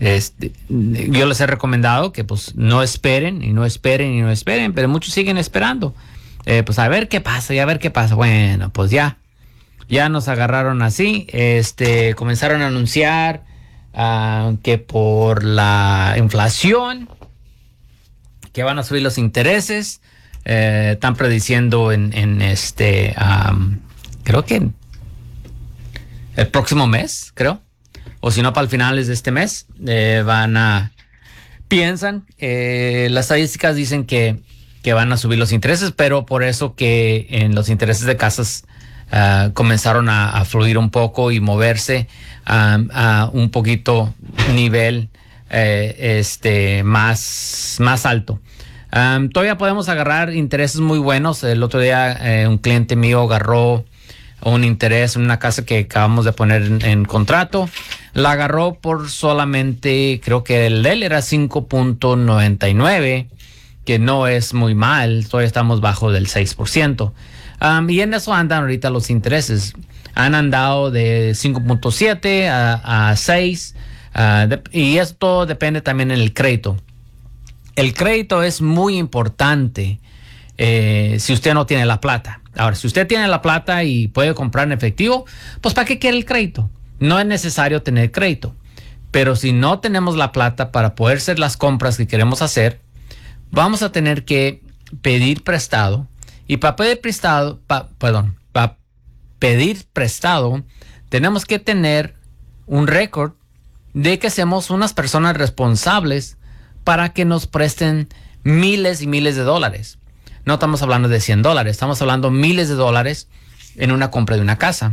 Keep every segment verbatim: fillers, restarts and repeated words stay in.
Este, yo les he recomendado que pues no esperen y no esperen y no esperen, pero muchos siguen esperando. Eh, pues a ver qué pasa y a ver qué pasa. Bueno, pues ya, ya nos agarraron así. Este, comenzaron a anunciar uh, que por la inflación, que van a subir los intereses. Eh, están prediciendo en, en este, um, creo que el próximo mes, creo. O si no, para el finales de este mes, eh, van a, piensan, eh, las estadísticas dicen que, que van a subir los intereses, pero por eso que en los intereses de casas uh, comenzaron a, a fluir un poco y moverse a, a un poquito nivel eh, este, más, más alto. Um, todavía podemos agarrar intereses muy buenos. El otro día eh, un cliente mío agarró un interés en una casa que acabamos de poner en, en contrato. La agarró por solamente, creo que el de él era cinco punto noventa y nueve, que no es muy mal. Todavía estamos bajo del seis por ciento. Um, y en eso andan ahorita los intereses. Han andado de cinco punto siete a, a seis. Uh, de, y esto depende también del crédito. El crédito es muy importante eh, si usted no tiene la plata. Ahora, si usted tiene la plata y puede comprar en efectivo, pues ¿para qué quiere el crédito? No es necesario tener crédito. Pero si no tenemos la plata para poder hacer las compras que queremos hacer, vamos a tener que pedir prestado. Y para pedir prestado, pa, perdón, para pedir prestado, tenemos que tener un récord de que somos unas personas responsables para que nos presten miles y miles de dólares. No estamos hablando de cien dólares, estamos hablando miles de dólares en una compra de una casa.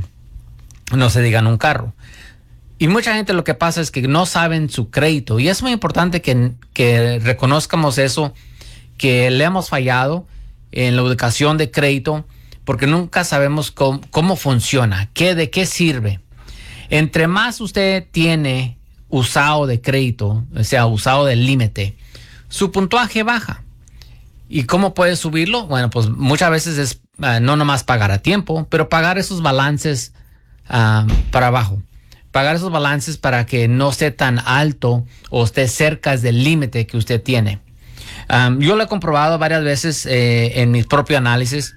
No se diga en un carro. Y mucha gente lo que pasa es que no saben su crédito. Y es muy importante que, que reconozcamos eso, que le hemos fallado en la educación de crédito, porque nunca sabemos cómo, cómo funciona, qué, de qué sirve. Entre más usted tiene usado de crédito, o sea, usado del límite, su puntuaje baja. ¿Y cómo puede subirlo? Bueno, pues muchas veces es uh, no nomás pagar a tiempo, pero pagar esos balances uh, para abajo. Pagar esos balances para que no esté tan alto o esté cerca del límite que usted tiene. Um, yo lo he comprobado varias veces eh, en mi propio análisis.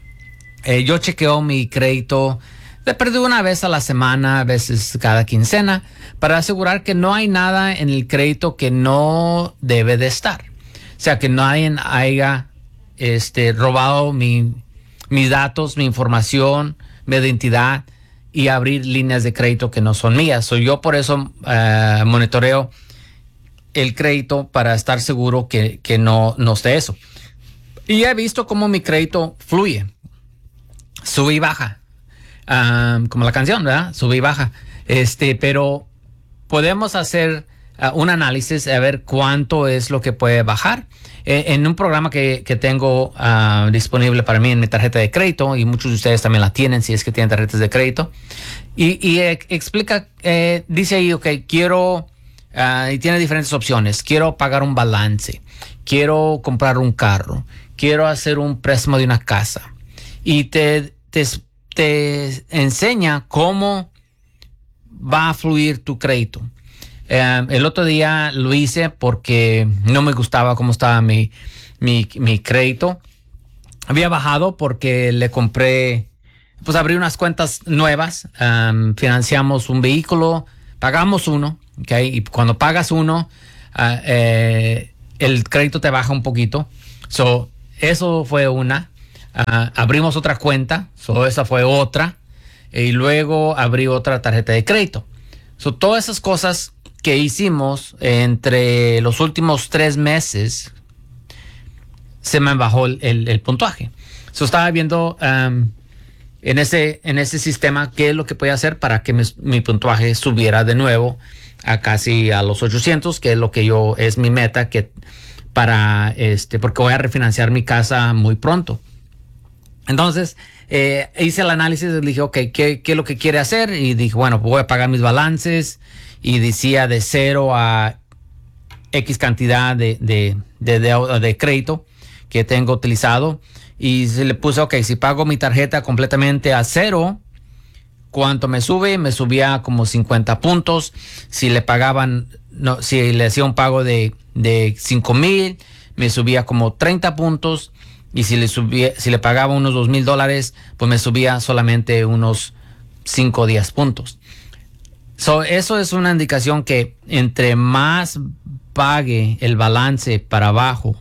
Eh, yo chequeo mi crédito de perder una vez a la semana, a veces cada quincena, para asegurar que no hay nada en el crédito que no debe de estar. O sea, que nadie haya este, robado mi, mis datos, mi información, mi identidad y abrir líneas de crédito que no son mías. So, yo por eso uh, monitoreo el crédito para estar seguro que, que no, no esté eso. Y he visto cómo mi crédito fluye, sube y baja. Um, como la canción, ¿verdad? Sube y baja. Este, pero podemos hacer uh, un análisis a ver cuánto es lo que puede bajar. Eh, en un programa que, que tengo uh, disponible para mí en mi tarjeta de crédito, y muchos de ustedes también la tienen si es que tienen tarjetas de crédito, y, y eh, explica, eh, dice ahí, ok, quiero, uh, y tiene diferentes opciones. Quiero pagar un balance, quiero comprar un carro, quiero hacer un préstamo de una casa, y te, te te enseña cómo va a fluir tu crédito. Eh, el otro día lo hice porque no me gustaba cómo estaba mi, mi, mi crédito. Había bajado porque le compré, pues abrí unas cuentas nuevas, um, financiamos un vehículo, pagamos uno, ¿okay? Y cuando pagas uno, uh, eh, el crédito te baja un poquito. So, eso fue una. Uh, abrimos otra cuenta, so esa fue otra, y luego abrí otra tarjeta de crédito. So, todas esas cosas que hicimos entre los últimos tres meses se me bajó el, el, el puntuaje. So, estaba viendo um, en ese en ese sistema qué es lo que podía hacer para que mi, mi puntuaje subiera de nuevo a casi a los ochocientos, que es lo que yo es mi meta, que para este porque voy a refinanciar mi casa muy pronto. Entonces, eh, hice el análisis y dije, ok, ¿qué, ¿qué es lo que quiere hacer? Y dije, bueno, voy a pagar mis balances. Y decía de cero a X cantidad de, de, de, de, de crédito que tengo utilizado. Y se le puse, ok, si pago mi tarjeta completamente a cero, ¿cuánto me sube? Me subía como cincuenta puntos. Si le pagaban no, si le hacía un pago de, de cinco mil, me subía como treinta puntos. Y si le subía, si le pagaba unos dos mil dólares, pues me subía solamente unos cinco o diez puntos. So, eso es una indicación que entre más pague el balance para abajo,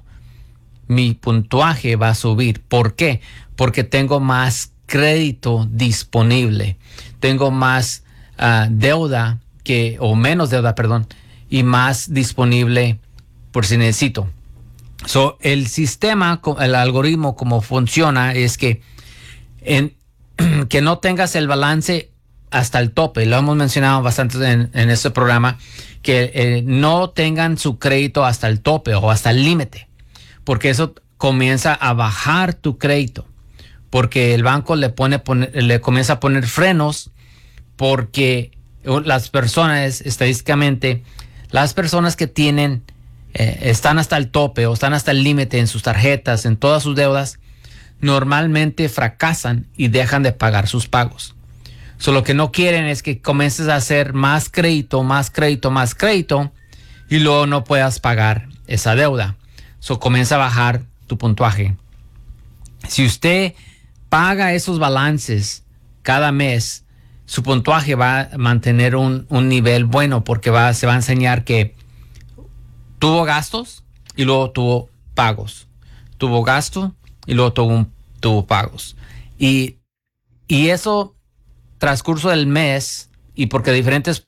mi puntuaje va a subir. ¿Por qué? Porque tengo más crédito disponible. Tengo más uh, deuda que, o menos deuda, perdón, y más disponible por si necesito. So, el sistema, el algoritmo, como funciona es que, en, que no tengas el balance hasta el tope. Lo hemos mencionado bastante en, en este programa, que eh, no tengan su crédito hasta el tope o hasta el límite, porque eso comienza a bajar tu crédito, porque el banco le pone, pone le comienza a poner frenos, porque las personas, estadísticamente, las personas que tienen Eh, están hasta el tope o están hasta el límite en sus tarjetas, en todas sus deudas, normalmente fracasan y dejan de pagar sus pagos. So, lo que no quieren es que comiences a hacer más crédito, más crédito, más crédito y luego no puedas pagar esa deuda. So, comienza a bajar tu puntuaje. Si usted paga esos balances cada mes, su puntuaje va a mantener un, un nivel bueno, porque va, se va a enseñar que tuvo gastos y luego tuvo pagos. Tuvo gasto y luego tuvo, un, tuvo pagos. Y, y eso, transcurso del mes, y porque diferentes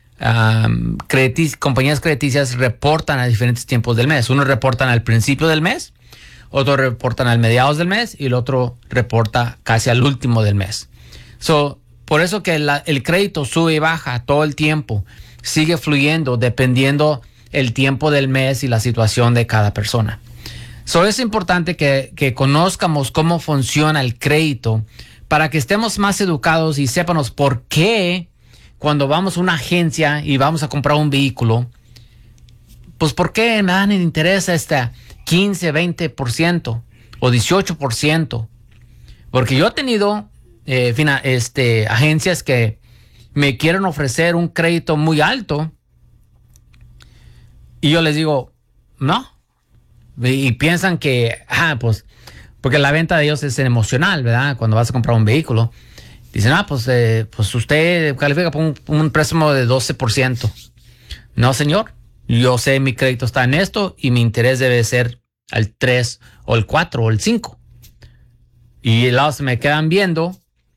um, creditis, compañías crediticias reportan a diferentes tiempos del mes. Unos reportan al principio del mes, otros reportan al mediados del mes y el otro reporta casi al último del mes. So, por eso que la, el crédito sube y baja todo el tiempo. Sigue fluyendo dependiendo el tiempo del mes y la situación de cada persona. So, es importante que, que conozcamos cómo funciona el crédito para que estemos más educados y sepamos por qué cuando vamos a una agencia y vamos a comprar un vehículo, pues por qué me dan el interés este quince, veinte por ciento o dieciocho por ciento. Porque yo he tenido eh, fina, este, agencias que me quieren ofrecer un crédito muy alto. Y yo les digo, no. Y, y piensan que, ah, pues, porque la venta de ellos es emocional, ¿verdad? Cuando vas a comprar un vehículo. Dicen, ah, pues, eh, pues usted califica por un, un préstamo de doce por ciento. No, señor. Yo sé mi crédito está en esto y mi interés debe ser al tres o el cuatro o el cinco. Y luego se me quedan viendo.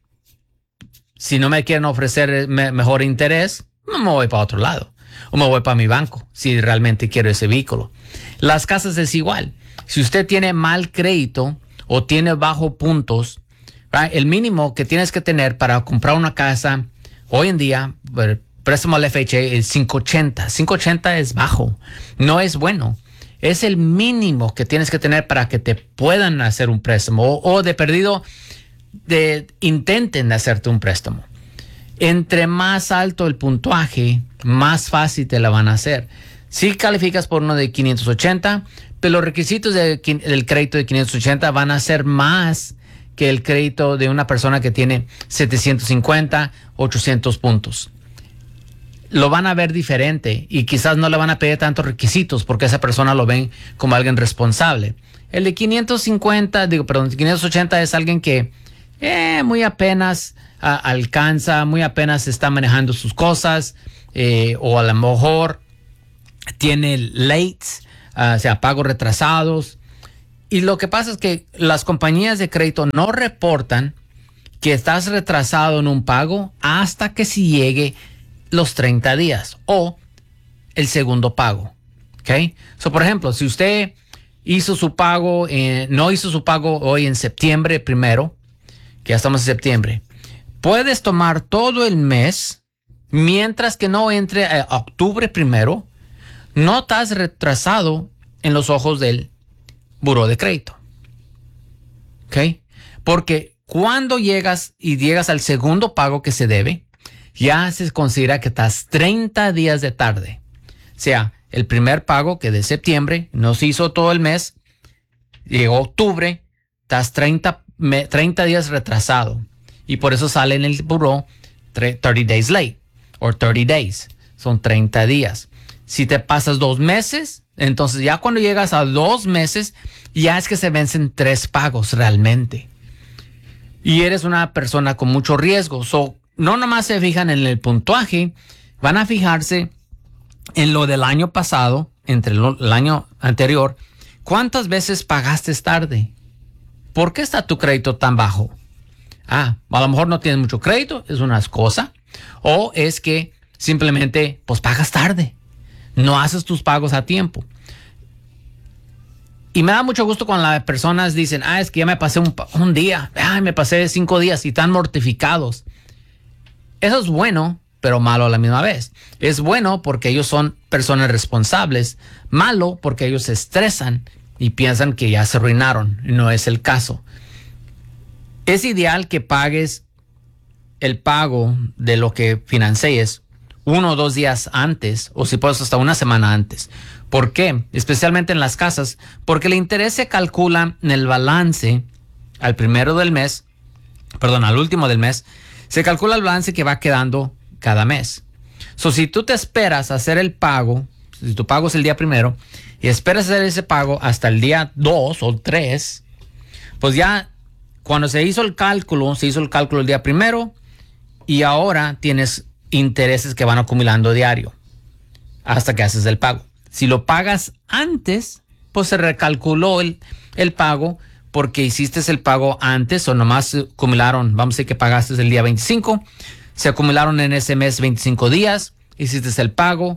Si no me quieren ofrecer me, mejor interés, no me voy para otro lado. O me voy para mi banco, si realmente quiero ese vehículo. Las casas es igual. Si usted tiene mal crédito o tiene bajo puntos, ¿right? El mínimo que tienes que tener para comprar una casa hoy en día, el préstamo al F H A es cinco ochenta. cinco ochenta es bajo, no es bueno. Es el mínimo que tienes que tener para que te puedan hacer un préstamo o, o de perdido de, intenten hacerte un préstamo. Entre más alto el puntuaje, más fácil te la van a hacer. Si calificas por uno de quinientos ochenta, pero los requisitos de, del crédito de quinientos ochenta van a ser más que el crédito de una persona que tiene setecientos cincuenta, ochocientos puntos. Lo van a ver diferente y quizás no le van a pedir tantos requisitos porque esa persona lo ven como alguien responsable. El de quinientos cincuenta, digo, perdón, quinientos ochenta es alguien que eh, muy apenas a, alcanza, muy apenas está manejando sus cosas, eh, o a lo mejor tiene late, uh, o sea, pagos retrasados. Y lo que pasa es que las compañías de crédito no reportan que estás retrasado en un pago hasta que si llegue los treinta días o el segundo pago. ¿Ok? So, por ejemplo, si usted hizo su pago, eh, no hizo su pago hoy en septiembre primero, que ya estamos en septiembre, puedes tomar todo el mes mientras que no entre a octubre primero. No estás retrasado en los ojos del buró de crédito. ¿Ok? Porque cuando llegas y llegas al segundo pago que se debe, ya se considera que estás treinta días de tarde. O sea, el primer pago que de septiembre no se hizo todo el mes, llegó octubre, estás treinta, treinta días retrasado. Y por eso sale en el buró thirty days late o thirty days. Son treinta días. Si te pasas dos meses, entonces ya cuando llegas a dos meses, ya es que se vencen tres pagos realmente. Y eres una persona con mucho riesgo. So, no nomás se fijan en el puntuaje, van a fijarse en lo del año pasado, entre lo, el año anterior. ¿Cuántas veces pagaste tarde? ¿Por qué está tu crédito tan bajo? Ah, a lo mejor no tienes mucho crédito, es una cosa. O es que simplemente pues pagas tarde. No haces tus pagos a tiempo. Y me da mucho gusto cuando las personas dicen, ah, es que ya me pasé un, un día, ah, me pasé cinco días y están mortificados. Eso es bueno, pero malo a la misma vez. Es bueno porque ellos son personas responsables. Malo porque ellos se estresan y piensan que ya se arruinaron. No es el caso. Es ideal que pagues el pago de lo que financies uno o dos días antes, o si puedes hasta una semana antes. ¿Por qué? Especialmente en las casas, porque el interés se calcula en el balance al primero del mes, perdón, al último del mes, se calcula el balance que va quedando cada mes. So, si tú te esperas a hacer el pago, si tu pago es el día primero, y esperas hacer ese pago hasta el día dos o tres, pues ya cuando se hizo el cálculo, se hizo el cálculo el día primero, y ahora tienes intereses que van acumulando diario hasta que haces el pago. Si lo pagas antes, pues se recalculó el, el pago porque hiciste el pago antes o nomás se acumularon, vamos a decir que pagaste el día veinticinco, se acumularon en ese mes veinticinco días, hiciste el pago,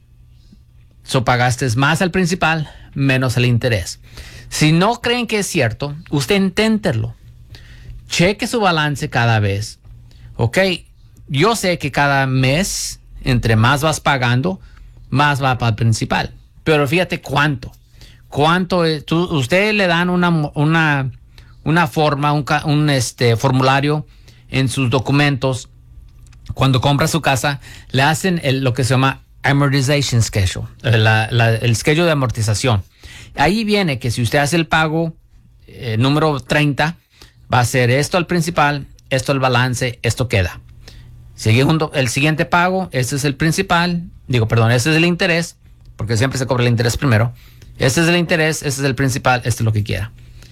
so pagaste más al principal, menos el interés. Si no creen que es cierto, usted inténtelo. Cheque su balance cada vez. Ok, yo sé que cada mes, entre más vas pagando, más va para el principal. Pero fíjate cuánto. Cuánto es, tú, usted le dan una, una, una forma, un, un este, formulario en sus documentos. Cuando compra su casa, le hacen el, lo que se llama amortization schedule, la, la, el schedule de amortización. Ahí viene que si usted hace el pago eh, número treinta, va a ser esto al principal, esto al balance, esto queda. Segundo, el siguiente pago, este es el principal, digo, perdón, este es el interés, porque siempre se cobra el interés primero. Este es el interés, este es el principal, este es lo que quiera.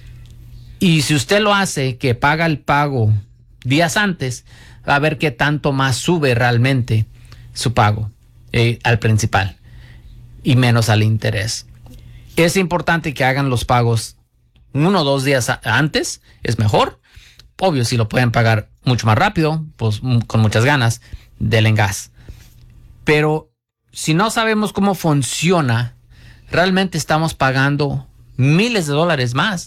Y si usted lo hace, que paga el pago días antes, va a ver qué tanto más sube realmente su pago eh, al principal y menos al interés. Es importante que hagan los pagos uno o dos días antes, es mejor. Obvio, si lo pueden pagar mucho más rápido, pues con muchas ganas, denle gas. Pero si no sabemos cómo funciona, realmente estamos pagando miles de dólares más.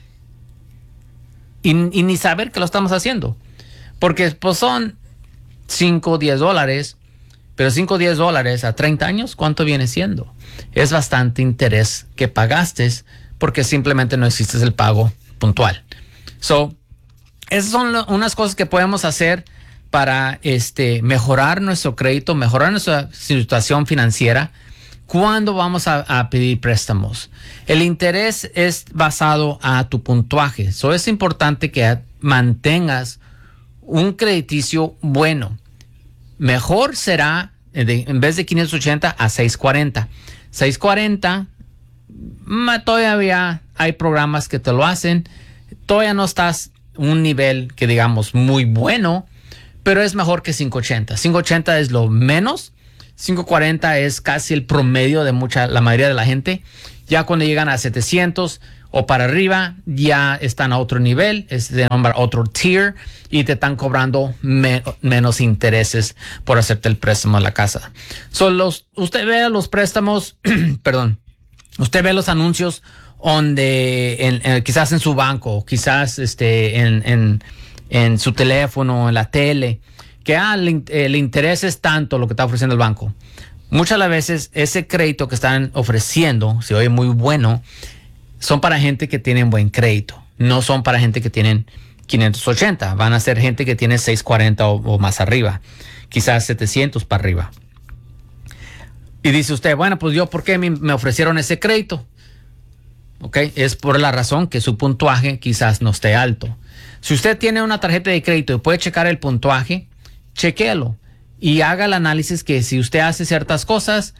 Y, y ni saber que lo estamos haciendo. Porque pues son cinco o diez dólares, pero cinco o diez dólares a treinta años, ¿cuánto viene siendo? Es bastante interés que pagaste porque simplemente no existe el pago puntual. So, esas son lo, unas cosas que podemos hacer para este, mejorar nuestro crédito, mejorar nuestra situación financiera cuando vamos a, a pedir préstamos. El interés es basado a tu puntuaje. So, es importante que mantengas un crediticio bueno. Mejor será de, en vez de quinientos ochenta a seiscientos cuarenta. seiscientos cuarenta, todavía hay programas que te lo hacen. Todavía no estás un nivel que digamos muy bueno, pero es mejor que quinientos ochenta. quinientos ochenta es lo menos. quinientos cuarenta es casi el promedio de mucha, la mayoría de la gente. Ya cuando llegan a setecientos o para arriba, ya están a otro nivel, es de nombrar otro tier y te están cobrando me, menos intereses por hacerte el préstamo a la casa. So, los, usted ve los préstamos, perdón, usted ve los anuncios donde en, en, quizás en su banco, quizás este, en, en, en su teléfono, en la tele, que ah, el, el interés es tanto lo que está ofreciendo el banco. Muchas las veces ese crédito que están ofreciendo, se oye muy bueno, son para gente que tienen buen crédito. No son para gente que tienen quinientos ochenta. Van a ser gente que tiene seiscientos cuarenta o, o más arriba. Quizás setecientos para arriba. Y dice usted, bueno, pues yo, ¿por qué me, me ofrecieron ese crédito? Ok, es por la razón que su puntuaje quizás no esté alto. Si usted tiene una tarjeta de crédito y puede checar el puntuaje, chequéalo y haga el análisis que si usted hace ciertas cosas,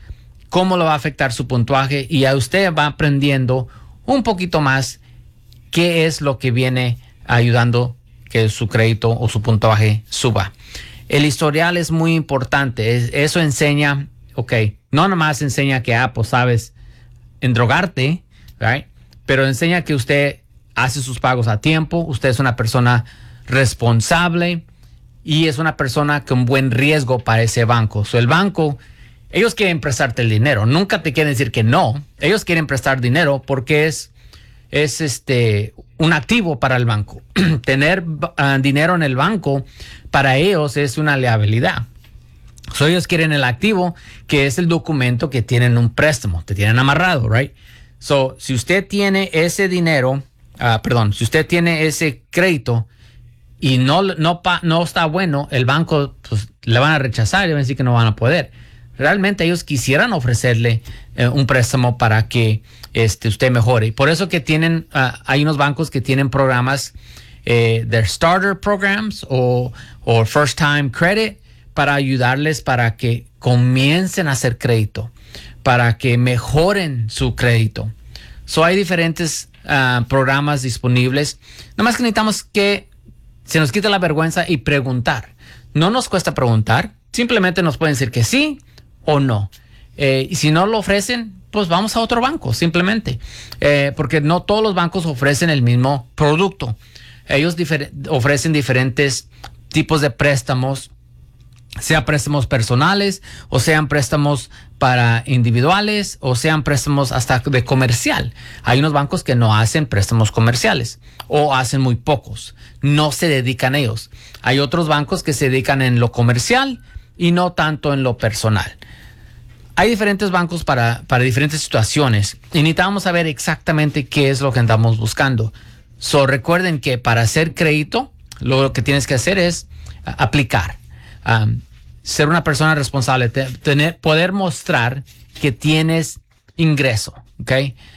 cómo lo va a afectar su puntuaje, y a usted va aprendiendo un poquito más qué es lo que viene ayudando que su crédito o su puntuaje suba. El historial es muy importante. Eso enseña, ok, no nomás enseña que, ah, pues sabes endrogarte, right? Pero enseña que usted hace sus pagos a tiempo, usted es una persona responsable y es una persona con buen riesgo para ese banco. So, el banco, ellos quieren prestarte el dinero, nunca te quieren decir que no. Ellos quieren prestar dinero porque es, es este, un activo para el banco. Tener uh, dinero en el banco para ellos es una liabilidad. So, ellos quieren el activo, que es el documento que tienen un préstamo, te tienen amarrado, right? So, si usted tiene ese dinero, uh, perdón, si usted tiene ese crédito y no, no, no está bueno, el banco pues, le van a rechazar y van a decir que no van a poder. Realmente ellos quisieran ofrecerle eh, un préstamo para que este, usted mejore. Y por eso que tienen, uh, hay unos bancos que tienen programas, eh, de starter programs o, o first time credit, para ayudarles para que comiencen a hacer crédito, para que mejoren su crédito. So, hay diferentes uh, programas disponibles. Nada más que necesitamos que se nos quite la vergüenza y preguntar. No nos cuesta preguntar. Simplemente nos pueden decir que sí o no. Eh, y si no lo ofrecen, pues vamos a otro banco, simplemente. Eh, porque no todos los bancos ofrecen el mismo producto. Ellos difer- ofrecen diferentes tipos de préstamos, sea préstamos personales o sean préstamos para individuales o sean préstamos hasta de comercial. Hay unos bancos que no hacen préstamos comerciales o hacen muy pocos, no se dedican a ellos. Hay otros bancos que se dedican en lo comercial y no tanto en lo personal. Hay diferentes bancos para, para diferentes situaciones y necesitamos saber exactamente qué es lo que andamos buscando. So, recuerden que para hacer crédito, lo que tienes que hacer es uh, aplicar. Um, ser una persona responsable, te, tener, poder mostrar que tienes ingreso, ¿ok?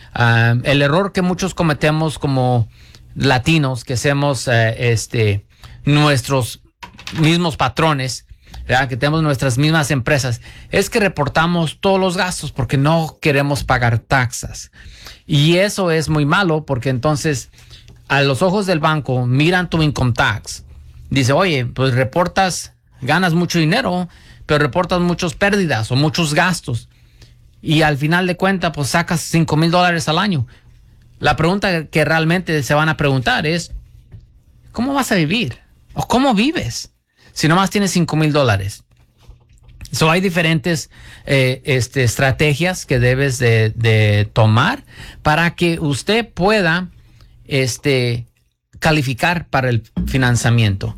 Um, el error que muchos cometemos como latinos, que hacemos uh, este, nuestros mismos patrones, ¿verdad? Que tenemos nuestras mismas empresas, es que reportamos todos los gastos porque no queremos pagar taxas. Y eso es muy malo porque entonces a los ojos del banco miran tu income tax. Dice, oye, pues reportas, ganas mucho dinero, pero reportas muchas pérdidas o muchos gastos. Y al final de cuentas, pues sacas cinco mil dólares al año. La pregunta que realmente se van a preguntar es, ¿cómo vas a vivir? ¿O cómo vives si nomás tienes cinco mil dólares? So, hay diferentes eh, este, estrategias que debes de, de tomar para que usted pueda este, calificar para el financiamiento.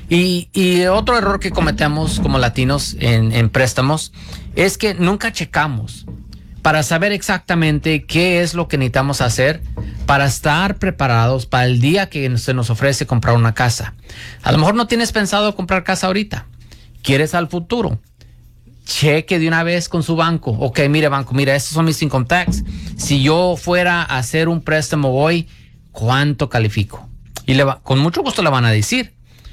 Y, y otro error que cometemos como latinos en, en préstamos es que nunca checamos para saber exactamente qué es lo que necesitamos hacer para estar preparados para el día que se nos ofrece comprar una casa. A lo mejor no tienes pensado comprar casa ahorita, quieres al futuro. Cheque de una vez con su banco. Ok, mire banco, mira, estos son mis income tax. Si yo fuera a hacer un préstamo hoy, ¿cuánto califico? Y le va, con mucho gusto le van a decir.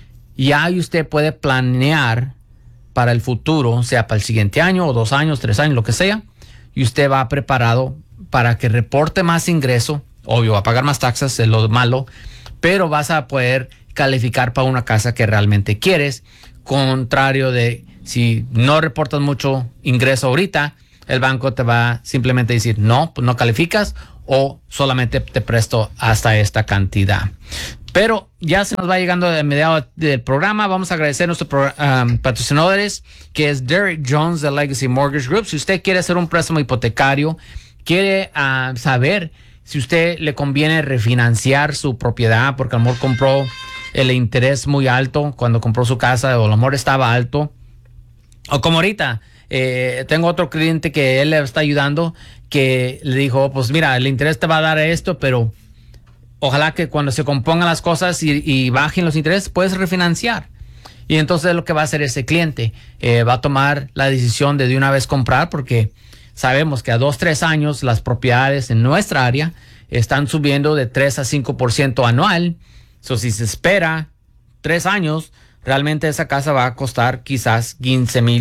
Y ahí usted puede planear para el futuro, sea para el siguiente año o dos años, tres años, lo que sea. Y usted va preparado para que reporte más ingreso. Obvio, va a pagar más taxas, es lo malo. Pero vas a poder calificar para una casa que realmente quieres. Contrario de si no reportas mucho ingreso ahorita, el banco te va simplemente a decir, no, pues no calificas o solamente te presto hasta esta cantidad. Pero ya se nos va llegando de mediado del programa. Vamos a agradecer a nuestros um, patrocinadores, que es Derek Jones de Legacy Mortgage Group. Si usted quiere hacer un préstamo hipotecario, quiere uh, saber si usted le conviene refinanciar su propiedad, porque a lo mejor compró el interés muy alto cuando compró su casa, o a lo mejor estaba alto. O como ahorita, eh, tengo otro cliente que él le está ayudando, que le dijo, pues mira, el interés te va a dar esto, pero ojalá que cuando se compongan las cosas y, y bajen los intereses, puedes refinanciar. Y entonces lo que va a hacer ese cliente, eh, va a tomar la decisión de de una vez comprar, porque sabemos que a dos, tres años las propiedades en nuestra área están subiendo de tres a cinco por ciento anual. So, si se espera tres años, realmente esa casa va a costar quizás quince mil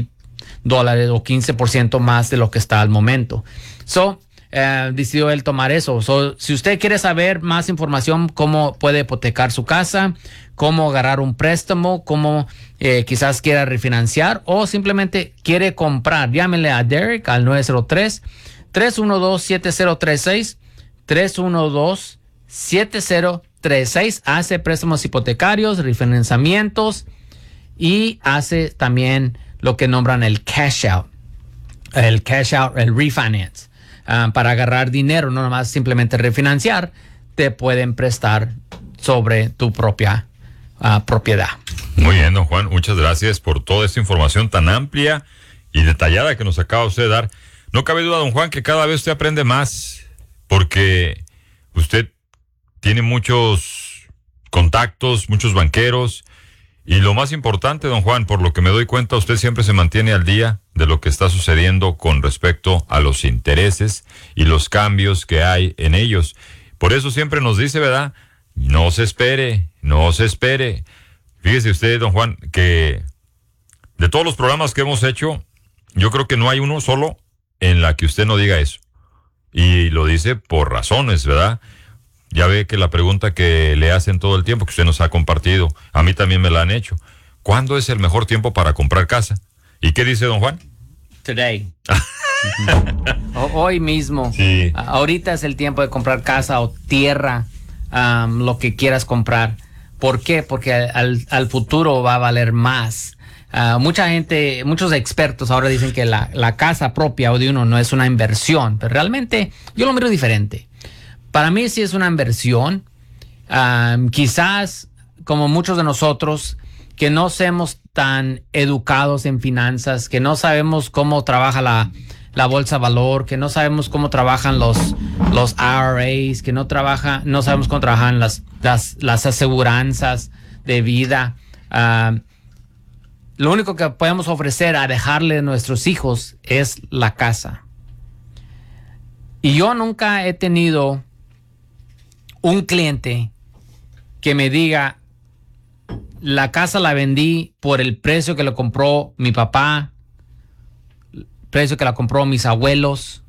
dólares o quince por ciento más de lo que está al momento. So, eh, decidió él tomar eso. So, si usted quiere saber más información, cómo puede hipotecar su casa, cómo agarrar un préstamo, cómo eh, quizás quiera refinanciar o simplemente quiere comprar, llámele a Derek al nueve cero tres, tres uno dos, siete cero tres seis, tres uno dos, siete cero tres seis. Hace préstamos hipotecarios, refinanciamientos y hace también lo que nombran el cash out, el cash out, el refinance. Uh, para agarrar dinero, no nomás simplemente refinanciar, te pueden prestar sobre tu propia uh, propiedad. Muy bien, don Juan, muchas gracias por toda esta información tan amplia y detallada que nos acaba usted de dar. No cabe duda, don Juan, que cada vez usted aprende más, porque usted tiene muchos contactos, muchos banqueros, y lo más importante, don Juan, por lo que me doy cuenta, usted siempre se mantiene al día de lo que está sucediendo con respecto a los intereses y los cambios que hay en ellos. Por eso siempre nos dice, ¿verdad? No se espere, no se espere. Fíjese usted, don Juan, que de todos los programas que hemos hecho, yo creo que no hay uno solo en la que usted no diga eso. Y lo dice por razones, ¿verdad? Ya ve que la pregunta que le hacen todo el tiempo, que usted nos ha compartido, a mí también me la han hecho. ¿Cuándo es el mejor tiempo para comprar casa? ¿Y qué dice don Juan? Today. Hoy mismo. Sí. Uh, ahorita es el tiempo de comprar casa o tierra, um, lo que quieras comprar. ¿Por qué? Porque al, al futuro va a valer más. Uh, mucha gente, muchos expertos ahora dicen que la, la casa propia o de uno no es una inversión, pero realmente yo lo miro diferente. Para mí sí es una inversión. Um, quizás, como muchos de nosotros, que no seamos tan educados en finanzas, que no sabemos cómo trabaja la, la bolsa de valor, que no sabemos cómo trabajan los, los I R As, que no, trabaja, no sabemos cómo trabajan las, las, las aseguranzas de vida. Uh, lo único que podemos ofrecer a dejarle a nuestros hijos es la casa. Y yo nunca he tenido un cliente que me diga, la casa la vendí por el precio que lo compró mi papá, el precio que la compró mis abuelos.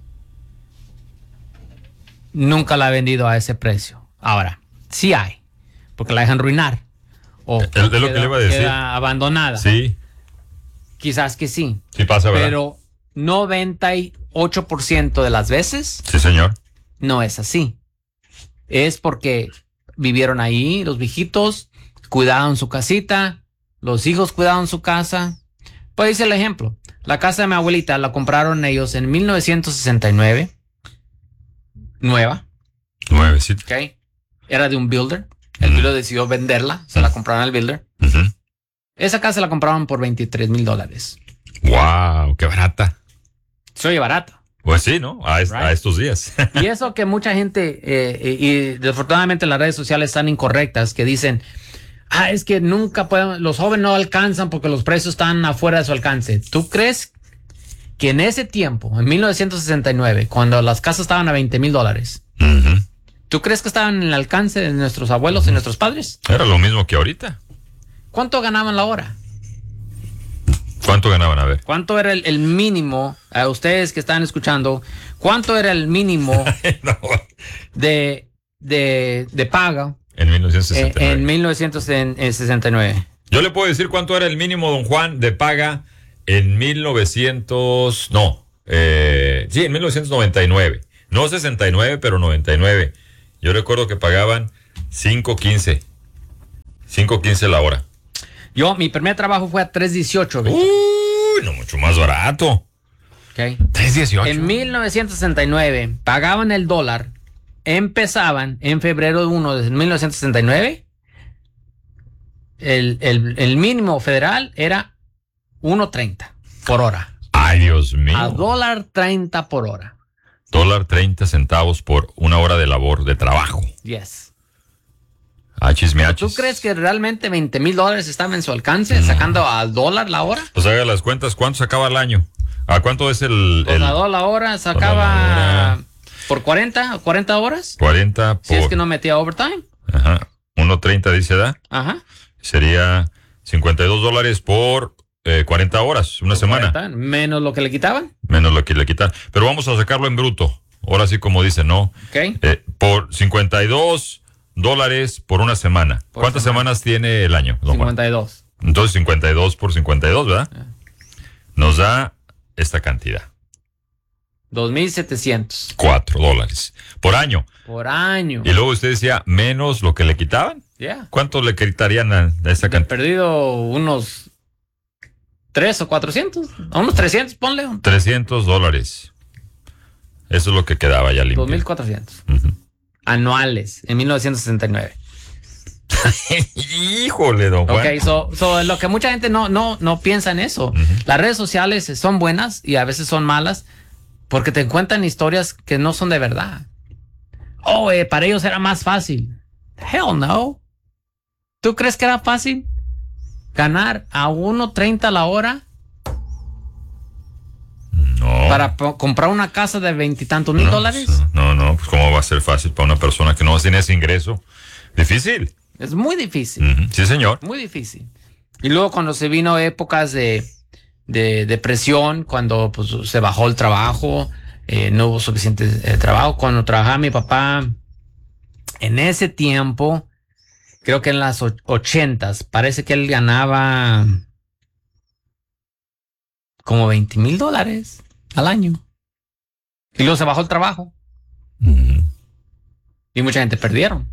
Nunca la he vendido a ese precio. Ahora, sí hay, porque la dejan arruinar. O es lo que le iba a decir. Queda abandonada. Sí. Quizás que sí. Sí pasa, ¿verdad? Pero noventa y ocho por ciento de las veces. Sí, señor. No es así. Es porque vivieron ahí los viejitos, cuidaron su casita, los hijos cuidaron su casa. Pues dice el ejemplo. La casa de mi abuelita la compraron ellos en mil novecientos sesenta y nueve. Nueva. Nueve, sí. Okay. Era de un builder. El uh-huh. builder decidió venderla. Se la compraron al builder. Uh-huh. Esa casa la compraron por veintitrés mil dólares. ¡Wow! ¡Qué barata! Se oye barata. Pues sí, ¿no? A, es, right. a estos días. Y eso que mucha gente, eh, y, y desafortunadamente las redes sociales están incorrectas, que dicen, ah, es que nunca pueden, los jóvenes no alcanzan porque los precios están afuera de su alcance. ¿Tú crees que en ese tiempo, en mil novecientos sesenta y nueve, cuando las casas estaban a veinte mil dólares, uh-huh. ¿tú crees que estaban en el alcance de nuestros abuelos uh-huh. y nuestros padres? Era lo mismo que ahorita. ¿Cuánto ganaban la hora? ¿Cuánto ganaban? A ver. ¿Cuánto era el, el mínimo, a ustedes que están escuchando, cuánto era el mínimo no. de, de, de paga en mil novecientos sesenta y nueve? En, en mil novecientos sesenta y nueve. Yo le puedo decir cuánto era el mínimo, don Juan, de paga en mil novecientos... No, eh, sí, en mil novecientos noventa y nueve. No sesenta y nueve, pero noventa y nueve. Yo recuerdo que pagaban cinco quince. cinco quince la hora. Yo, mi primer trabajo fue a tres dieciocho. Uy, no, mucho más barato. Okay. tres dieciocho. En mil novecientos sesenta y nueve pagaban el dólar, empezaban en febrero uno de mil novecientos sesenta y nueve. El, el, el mínimo federal era uno treinta por hora. Ay, Dios mío. A dólar treinta por hora. Dólar treinta centavos por una hora de labor, de trabajo. Yes. Achis, mi achis. ¿Tú crees que realmente veinte mil dólares estaban en su alcance, no. sacando al dólar la hora? Pues haga las cuentas, ¿cuánto sacaba al año? ¿A cuánto es el...? Pues el... a dólar la hora sacaba la hora. Por cuarenta, cuarenta horas. cuarenta por... Si es que no metía overtime. Ajá. uno treinta dice, ¿da? Ajá. Sería cincuenta y dos dólares por eh, cuarenta horas, una semana. cuarenta, menos lo que le quitaban. Menos lo que le quitan. Pero vamos a sacarlo en bruto. Ahora sí, como dicen, ¿no? Okay. Eh, por cincuenta y dos dólares por una semana. Por ¿Cuántas semana. semanas tiene el año, don Juan? cincuenta y dos. Entonces, cincuenta y dos por cincuenta y dos, ¿verdad? Yeah. Nos da esta cantidad. dos mil setecientos. Cuatro dólares por año. Por año. Y luego usted decía, menos lo que le quitaban. Yeah. ¿Cuánto le quitarían a, a esa He cantidad? perdido unos tres o cuatrocientos. A unos trescientos, ponle. trescientos dólares. Eso es lo que quedaba ya limpio. dos mil cuatrocientos. Uh-huh. Anuales en mil novecientos sesenta y nueve. Híjole, don Juan. Ok, so, so lo que mucha gente no, no, no piensa en eso. Uh-huh. Las redes sociales son buenas y a veces son malas porque te cuentan historias que no son de verdad. Oh, eh, para ellos era más fácil. Hell no. ¿Tú crees que era fácil ganar a uno treinta la hora No. para po- comprar una casa de veintitantos mil no, dólares? No, no, pues cómo va a ser fácil para una persona que no tiene ese ingreso. Difícil. Es muy difícil. Uh-huh. Sí, señor. Muy difícil. Y luego cuando se vino épocas de, de depresión, cuando pues, se bajó el trabajo, eh, no hubo suficiente eh, trabajo. Cuando trabajaba mi papá, en ese tiempo, creo que en las och- ochentas, parece que él ganaba como veinte mil dólares al año. Y luego se bajó el trabajo. Uh-huh. Y mucha gente perdieron.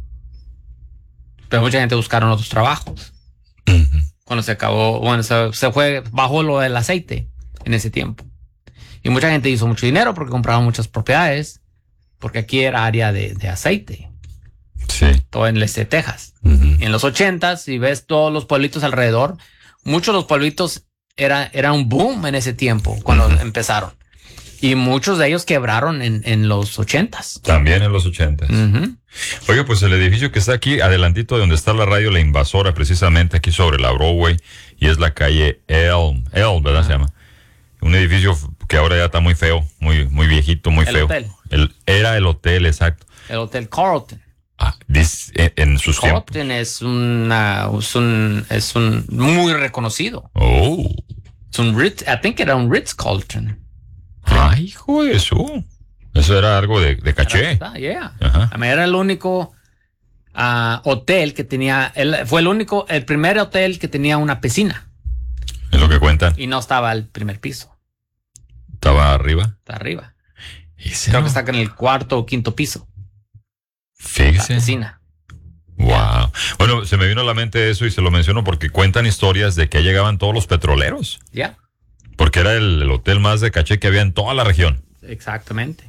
Pero mucha gente buscaron otros trabajos. Uh-huh. Cuando se acabó, bueno, se, se fue, bajó lo del aceite en ese tiempo. Y mucha gente hizo mucho dinero porque compraban muchas propiedades, porque aquí era área de, de aceite, Sí. todo en el este de Texas. Uh-huh. En los ochentas, si ves todos los pueblitos alrededor, muchos de los pueblitos era, era un boom en ese tiempo cuando Uh-huh. empezaron. Y muchos de ellos quebraron en, en los ochentas. También en los ochentas. Uh-huh. Oye, pues el edificio que está aquí, adelantito de donde está la radio La Invasora, precisamente aquí sobre la Broadway, y es la calle Elm, Elm, ¿verdad? Ah. Se llama. Un edificio que ahora ya está muy feo, muy, muy viejito, muy El feo. hotel. El, era el hotel, exacto. El Hotel Carlton. Ah, dis- en, en sus tiempos. Carlton es, una, es, un, es un muy reconocido. Oh. Es un Ritz, I think era un Ritz Carlton. Ay, hijo de eso. Eso era algo de, de caché. Ah, yeah. Ajá. I mean, era el único uh, hotel que tenía, el, fue el único, el primer hotel que tenía una piscina Es lo que cuentan. y no estaba al primer piso, Estaba arriba. está arriba. Y se Creo no- que está en el cuarto o quinto piso, la Fíjese. piscina. Wow. Bueno, se me vino a la mente eso y se lo menciono porque cuentan historias de que llegaban todos los petroleros. Ya, Porque era el, el hotel más de caché que había en toda la región. exactamente.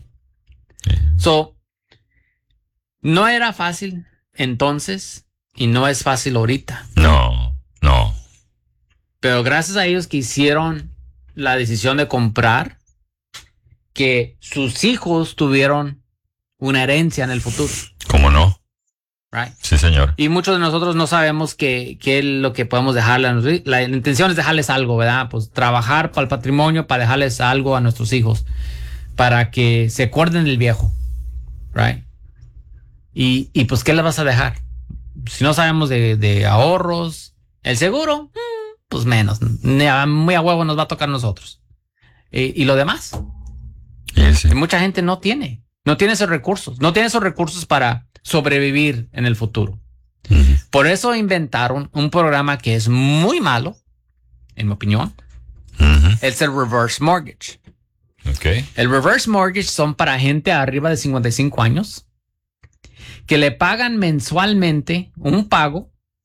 So, no era fácil entonces y no es fácil ahorita. No, no. Pero gracias a ellos que hicieron la decisión de comprar, que sus hijos tuvieron una herencia en el futuro. ¿Cómo no? Right? Sí, señor. Y muchos de nosotros no sabemos qué qué es lo que podemos dejarle a nuestros hijos. La intención es dejarles algo, ¿verdad? Pues trabajar para el patrimonio, para dejarles algo a nuestros hijos, para que se acuerden del viejo. Right? Y, y pues, ¿qué les vas a dejar? Si no sabemos de, de ahorros, el seguro, mm, pues menos. Ni a- Muy a huevo nos va a tocar a nosotros. Y, y lo demás, Y ese. que mucha gente no tiene. No tiene esos recursos. No tiene esos recursos para sobrevivir en el futuro. Ujú. Por eso inventaron un programa que es muy malo, en mi opinión. Ujú. Es el reverse mortgage. Ok. El reverse mortgage son para gente arriba de cincuenta y cinco años que le pagan mensualmente un pago